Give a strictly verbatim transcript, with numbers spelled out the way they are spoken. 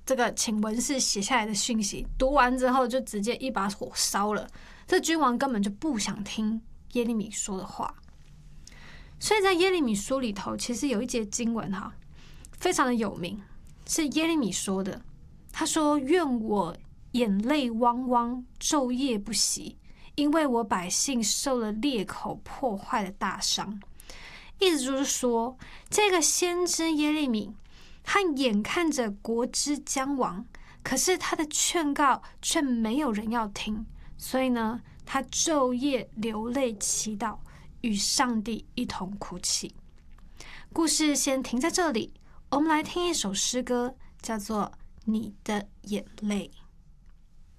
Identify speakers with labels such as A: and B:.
A: 这个请文士写下来的讯息，读完之后就直接一把火烧了。这君王根本就不想听耶利米说的话。所以在耶利米书里头，其实有一节经文哈，非常的有名，是耶利米说的。他说：“愿我眼泪汪汪，昼夜不息，因为我百姓受了裂口破坏的大伤。”意思就是说，这个先知耶利米，他眼看着国之将亡，可是他的劝告却没有人要听，所以呢，他昼夜流泪祈祷，与上帝一同哭泣。故事先停在这里，我们来听一首诗歌，叫做《你的眼泪》。